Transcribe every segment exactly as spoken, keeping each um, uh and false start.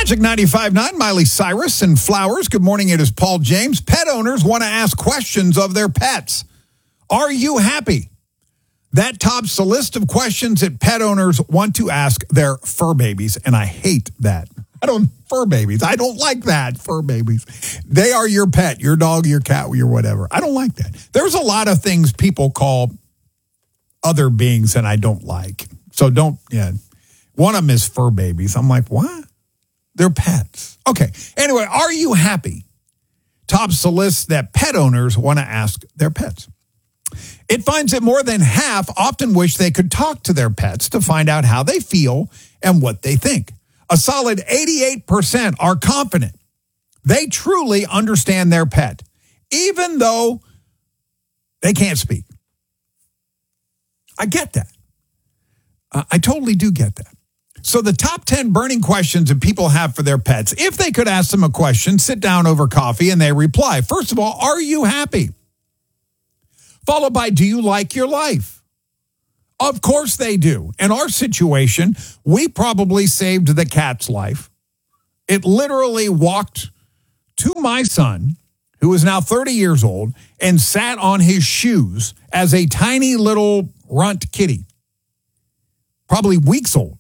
Magic ninety-five point nine, Miley Cyrus and Flowers. Good morning, it is Paul James. Pet owners want to ask questions of their pets. Are you happy? That tops the list of questions that pet owners want to ask their fur babies, and I hate that. I don't, fur babies, I don't like that, fur babies. They are your pet, your dog, your cat, your whatever. I don't like that. There's a lot of things people call other beings that I don't like. So don't, yeah. One of them is fur babies. I'm like, what? They're pets. Okay. Anyway, are you happy? Tops the list that pet owners want to ask their pets. It finds that more than half often wish they could talk to their pets to find out how they feel and what they think. A solid eighty-eight percent are confident they truly understand their pet, even though they can't speak. I get that. Uh, I totally do get that. So the top ten burning questions that people have for their pets, if they could ask them a question, sit down over coffee, and they reply. First of all, are you happy? Followed by, do you like your life? Of course they do. In our situation, we probably saved the cat's life. It literally walked to my son, who is now thirty years old, and sat on his shoes as a tiny little runt kitty, probably weeks old.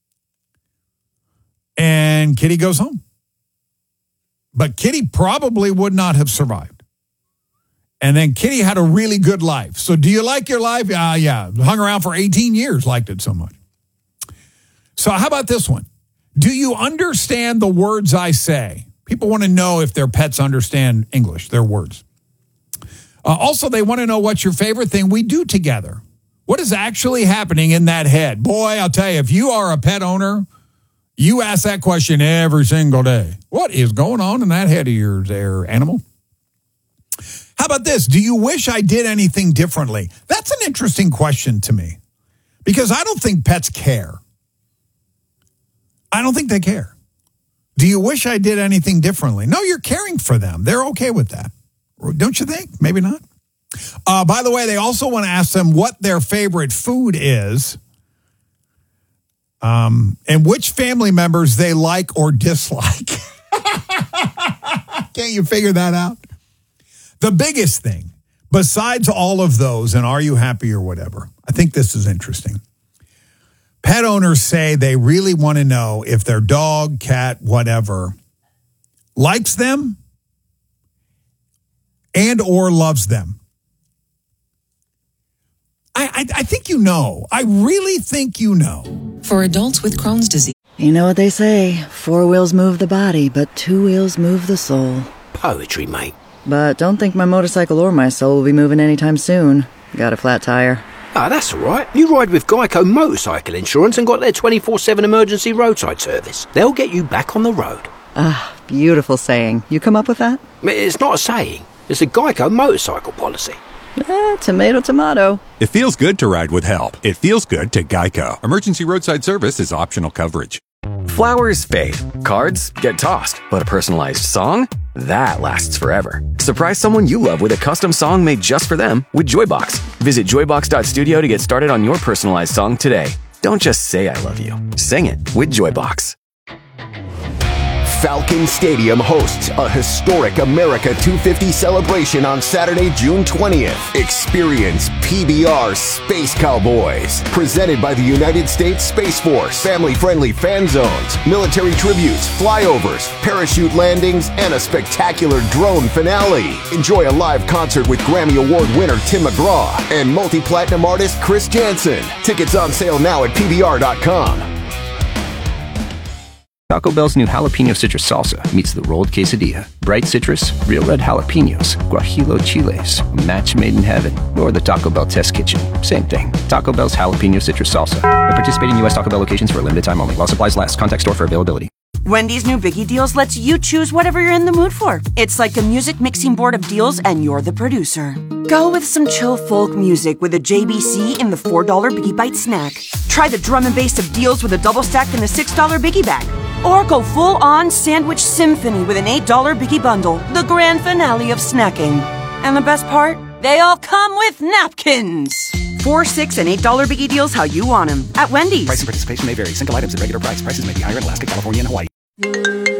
And Kitty goes home. But Kitty probably would not have survived. And then Kitty had a really good life. So do you like your life? Uh, yeah, hung around for eighteen years, liked it so much. So how about this one? Do you understand the words I say? People want to know if their pets understand English, their words. Uh, also, they want to know what's your favorite thing we do together. What is actually happening in that head? Boy, I'll tell you, if you are a pet owner, you ask that question every single day. What is going on in that head of yours there, animal? How about this? Do you wish I did anything differently? That's an interesting question to me because I don't think pets care. I don't think they care. Do you wish I did anything differently? No, you're caring for them. They're okay with that. Don't you think? Maybe not. Uh, by the way, they also want to ask them what their favorite food is um, and which family members they like or dislike. Can't you figure that out? The biggest thing, besides all of those, and are you happy or whatever, I think this is interesting. Pet owners say they really want to know if their dog, cat, whatever, likes them and or loves them. I, I, I think you know. I really think you know. For adults with Crohn's disease. You know what they say, four wheels move the body, but two wheels move the soul. Poetry, mate. But don't think my motorcycle or my soul will be moving anytime soon. Got a flat tire. Ah, that's all right. You ride with Geico Motorcycle Insurance and got their twenty-four seven emergency roadside service. They'll get you back on the road. Ah, beautiful saying. You come up with that? It's not a saying. It's a Geico motorcycle policy. Eh, tomato, tomato. It feels good to ride with help. It feels good to Geico. Emergency roadside service is optional coverage. Flowers fade. Cards get tossed. But a personalized song? That lasts forever. Surprise someone you love with a custom song made just for them with Joybox. Visit joybox dot studio to get started on your personalized song today. Don't just say I love you. Sing it with Joybox. Falcon Stadium hosts a historic America two fifty celebration on Saturday, June twentieth. Experience P B R Space Cowboys, presented by the United States Space Force. Family-friendly fan zones, military tributes, flyovers, parachute landings, and a spectacular drone finale. Enjoy a live concert with Grammy Award winner Tim McGraw and multi-platinum artist Chris Jansen. Tickets on sale now at P B R dot com. Taco Bell's new jalapeno citrus salsa meets the rolled quesadilla. Bright citrus, real red jalapenos, guajillo chiles, a match made in heaven, or the Taco Bell test kitchen. Same thing. Taco Bell's jalapeno citrus salsa. At participating U S Taco Bell locations for a limited time only. While supplies last. Contact store for availability. Wendy's new Biggie Deals lets you choose whatever you're in the mood for. It's like a music mixing board of deals, and you're the producer. Go with some chill folk music with a J B C in the four dollar Biggie Bite snack. Try the drum and bass of deals with a double stack in the six dollar Biggie Bag. Or go full-on sandwich symphony with an eight dollar Biggie Bundle, the grand finale of snacking. And the best part? They all come with napkins. Four, six, and eight dollar Biggie Deals how you want them at Wendy's. Price and participation may vary. Single items at regular price. Prices may be higher in Alaska, California, and Hawaii.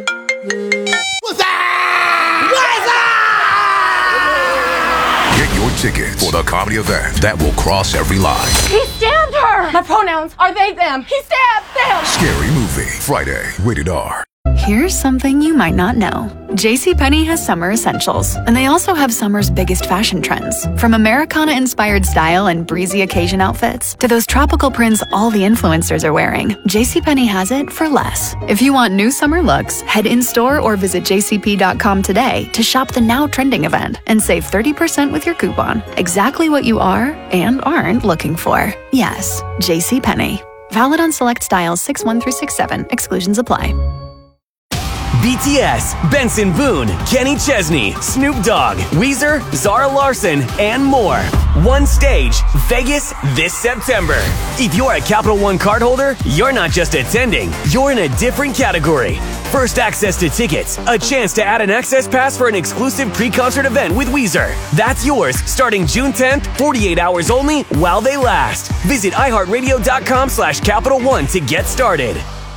tickets for the comedy event that will cross every line. He stabbed her! My pronouns are they, them. He stabbed them! Scary Movie, Friday, rated R. Here's something you might not know. JCPenney has summer essentials, and they also have summer's biggest fashion trends. From Americana-inspired style and breezy occasion outfits to those tropical prints all the influencers are wearing, JCPenney has it for less. If you want new summer looks, head in-store or visit j c p dot com today to shop the now trending event and save thirty percent with your coupon. Exactly what you are and aren't looking for. Yes, JCPenney. Valid on select styles six one through six seven. Exclusions apply. B T S, Benson Boone, Kenny Chesney, Snoop Dogg, Weezer, Zara Larson, and more. One stage, Vegas this September. If you're a Capital One cardholder, you're not just attending, you're in a different category. First access to tickets, a chance to add an access pass for an exclusive pre-concert event with Weezer. That's yours starting June tenth, forty-eight hours only while they last. Visit iHeartRadio.com slash Capital One to get started.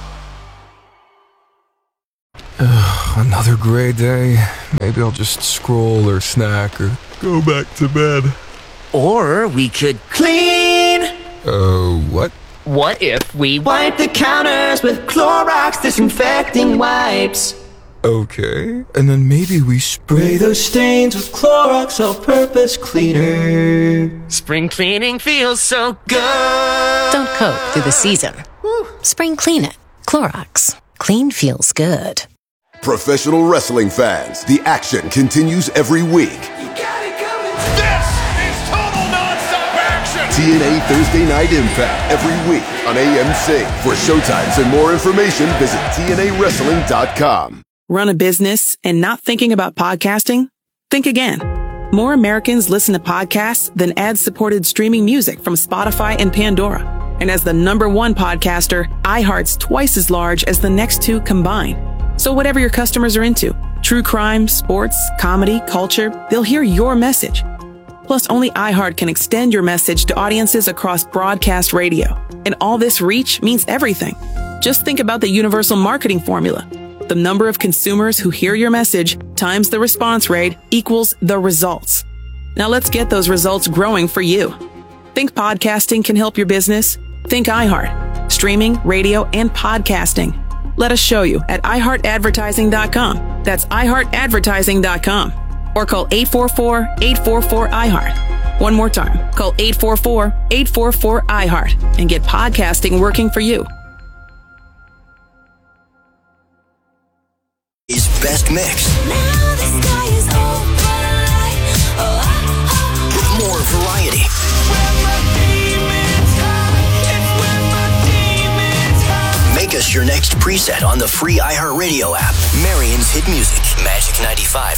Ugh, another gray day. Maybe I'll just scroll or snack or go back to bed. Or we could clean. Uh, what? What if we wipe the counters with Clorox disinfecting wipes? Okay, and then maybe we spray those stains with Clorox all-purpose cleaner. Spring cleaning feels so good. Don't coat through the season. Woo. Spring clean it. Clorox. Clean feels good. Professional wrestling fans, the action continues every week. You got it coming. This is total nonstop action. T N A Thursday Night Impact every week on A M C. For showtimes and more information, visit T N A wrestling dot com. Run a business and not thinking about podcasting? Think again. More Americans listen to podcasts than ad-supported streaming music from Spotify and Pandora. And as the number one podcaster, iHeart's twice as large as the next two combined. So whatever your customers are into, true crime, sports, comedy, culture, they'll hear your message. Plus, only iHeart can extend your message to audiences across broadcast radio. And all this reach means everything. Just think about the universal marketing formula. The number of consumers who hear your message times the response rate equals the results. Now let's get those results growing for you. Think podcasting can help your business? Think iHeart. Streaming, radio, and podcasting. Let us show you at i heart advertising dot com. That's i heart advertising dot com. Or call eight four four, eight four four, I heart. One more time. Call eight four four, eight four four, I heart and get podcasting working for you. Is best mix. With more variety. Make us your next preset on the free iHeartRadio app. Marion's Hit Music, Magic ninety-five.